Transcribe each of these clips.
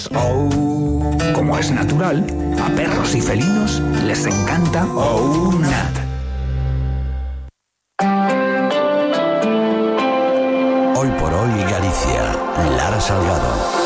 Oh, como es natural, a perros y felinos les encanta Oh Nat. Hoy por hoy Galicia, Lara Salgado.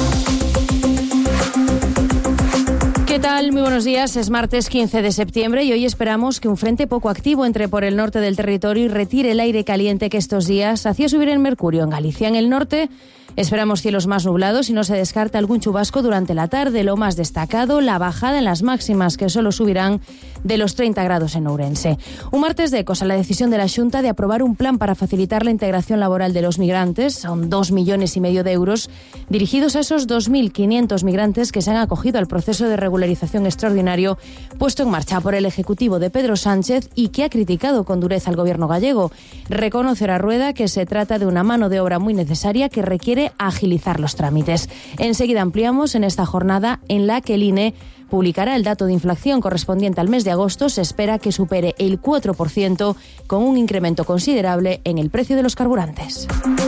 ¿Qué tal? Muy buenos días. Es martes 15 de septiembre y hoy esperamos que un frente poco activo entre por el norte del territorio y retire el aire caliente que estos días hacía subir el mercurio en Galicia. En el norte esperamos cielos más nublados y no se descarta algún chubasco durante la tarde. Lo más destacado, la bajada en las máximas, que solo subirán de los 30 grados en Ourense. Un martes de ecos a la decisión de la Xunta de aprobar un plan para facilitar la integración laboral de los migrantes. Son 2,5 millones de euros dirigidos a esos 2.500 migrantes que se han acogido al proceso de regularización extraordinario puesto en marcha por el Ejecutivo de Pedro Sánchez y que ha criticado con dureza al gobierno gallego. Reconocerá Rueda que se trata de una mano de obra muy necesaria que requiere agilizar los trámites. Enseguida ampliamos en esta jornada en la que el INE publicará el dato de inflación correspondiente al mes de agosto. Se espera que supere el 4%, con un incremento considerable en el precio de los carburantes.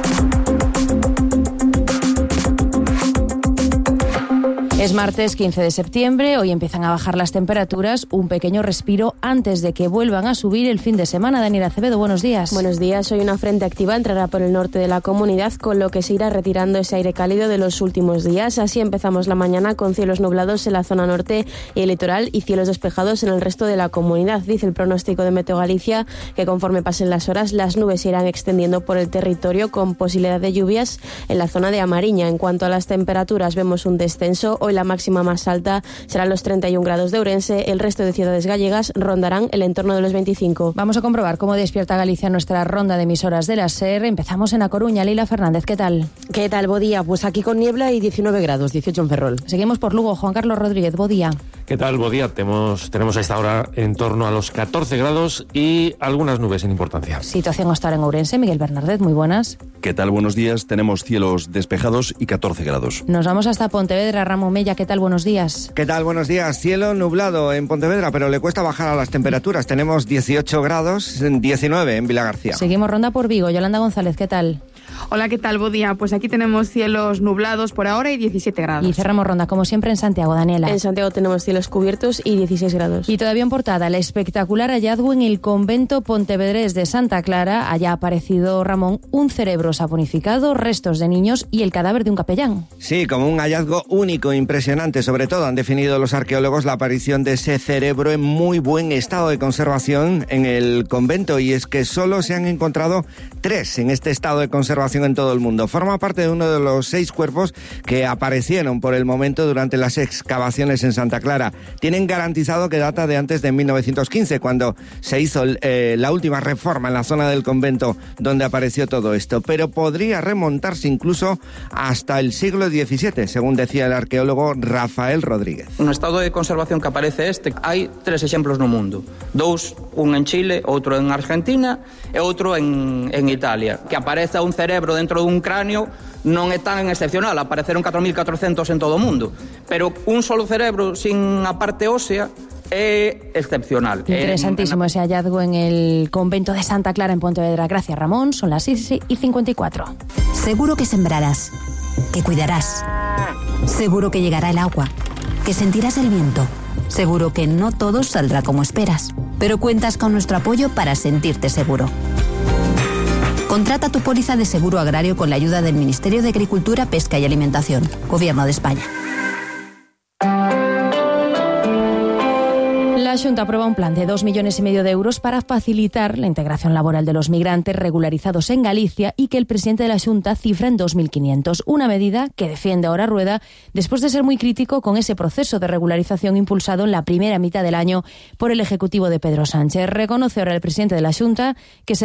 Es martes 15 de septiembre, hoy empiezan a bajar las temperaturas, un pequeño respiro antes de que vuelvan a subir el fin de semana. Daniela Acevedo, buenos días. Buenos días, hoy una frente activa entrará por el norte de la comunidad, con lo que se irá retirando ese aire cálido de los últimos días. Así empezamos la mañana con cielos nublados en la zona norte y el litoral y cielos despejados en el resto de la comunidad. Dice el pronóstico de Meteo Galicia que conforme pasen las horas, las nubes se irán extendiendo por el territorio con posibilidad de lluvias en la zona de A Mariña. En cuanto a las temperaturas, vemos un descenso. Hoy la máxima más alta serán los 31 grados de Ourense. El resto de ciudades gallegas rondarán el entorno de los 25. Vamos a comprobar cómo despierta Galicia nuestra ronda de emisoras de la SER. Empezamos en A Coruña. Leila Fernández, ¿qué tal? ¿Qué tal? Bo día. Pues aquí con niebla y 19 grados, 18 en Ferrol. Seguimos por Lugo. Juan Carlos Rodríguez, bo día. ¿Qué tal? Bo día. Tenemos a esta hora en torno a los 14 grados y algunas nubes sin importancia. Situación hasta ahora en Ourense. Miguel Bernardet, muy buenas. ¿Qué tal? Buenos días. Tenemos cielos despejados y 14 grados. Nos vamos hasta Pontevedra. Ramón Mella, ¿qué tal? Buenos días. ¿Qué tal? Buenos días. Cielo nublado en Pontevedra, pero le cuesta bajar a las temperaturas. Tenemos 18 grados, 19 en Vilagarcía. Seguimos ronda por Vigo. Yolanda González, ¿qué tal? Hola, ¿qué tal? Buen día. Pues aquí tenemos cielos nublados por ahora y 17 grados. Y cerramos ronda, como siempre, en Santiago. Daniela. En Santiago tenemos cielos cubiertos y 16 grados. Y todavía en portada, el espectacular hallazgo en el convento pontevedrés de Santa Clara. Allá ha aparecido, Ramón, un cerebro saponificado, restos de niños y el cadáver de un capellán. Sí, como un hallazgo único, impresionante. Sobre todo han definido los arqueólogos la aparición de ese cerebro en muy buen estado de conservación en el convento. Y es que solo se han encontrado 3 en este estado de conservación en todo el mundo. Forma parte de uno de los 6 cuerpos que aparecieron por el momento durante las excavaciones en Santa Clara. Tienen garantizado que data de antes de 1915, cuando se hizo la última reforma en la zona del convento donde apareció todo esto. Pero podría remontarse incluso hasta el siglo XVII, según decía el arqueólogo Rafael Rodríguez. No estado de conservación que aparece hai 3 exemplos no mundo. 2, un en Chile, outro en Argentina e outro en Italia. Que aparece un cerebro dentro dun cráneo non é tan excepcional, apareceron 4.400 en todo o mundo, pero un solo cerebro sin a parte ósea é excepcional. Interesantísimo ese hallazgo en el convento de Santa Clara en Pontevedra. Gracias, Ramón. Son las 6:54. Seguro que sembrarás, que cuidarás. Seguro que llegará el agua, que sentirás el viento. Seguro que no todo saldrá como esperas, pero cuentas con nuestro apoyo para sentirte seguro. Contrata tu póliza de seguro agrario con la ayuda del Ministerio de Agricultura, Pesca y Alimentación, Gobierno de España. La Xunta aprueba un plan de 2,5 millones de euros para facilitar la integración laboral de los migrantes regularizados en Galicia y que el presidente de la Xunta cifra en 2.500. Una medida que defiende ahora Rueda después de ser muy crítico con ese proceso de regularización impulsado en la primera mitad del año por el Ejecutivo de Pedro Sánchez. Reconoce ahora el presidente de la Xunta que se